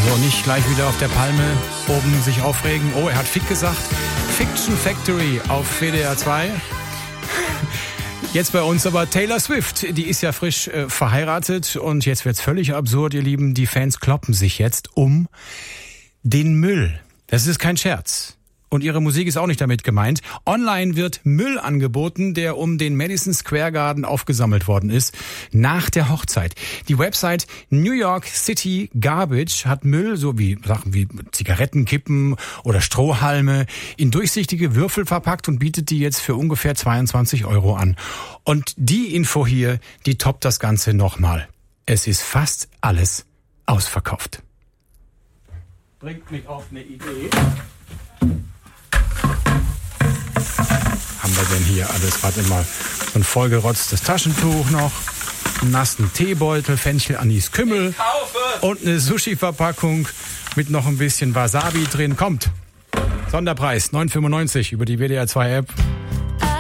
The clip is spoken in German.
So, nicht gleich wieder auf der Palme oben sich aufregen. Oh, er hat Fick gesagt. Fiction Factory auf WDR 2. Jetzt bei uns aber Taylor Swift. Die ist ja frisch verheiratet und jetzt wird's völlig absurd, ihr Lieben. Die Fans kloppen sich jetzt um den Müll. Das ist kein Scherz. Und ihre Musik ist auch nicht damit gemeint. Online wird Müll angeboten, der um den Madison Square Garden aufgesammelt worden ist, nach der Hochzeit. Die Website New York City Garbage hat Müll, so wie Sachen wie Zigarettenkippen oder Strohhalme, in durchsichtige Würfel verpackt und bietet die jetzt für ungefähr 22 € an. Und die Info hier, die toppt das Ganze nochmal. Es ist fast alles ausverkauft. Bringt mich auf eine Idee. Haben wir denn hier alles? Warte mal, so ein vollgerotztes Taschentuch noch, einen nassen Teebeutel, Fenchel, Anis, Kümmel und eine Sushi-Verpackung mit noch ein bisschen Wasabi drin. Kommt, Sonderpreis 9,95 über die WDR 2 App.